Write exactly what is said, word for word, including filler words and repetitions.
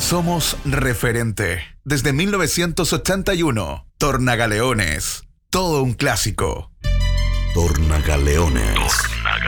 Somos referente. Desde mil novecientos ochenta y uno. Tornagaleones. Todo un clásico. Tornagaleones.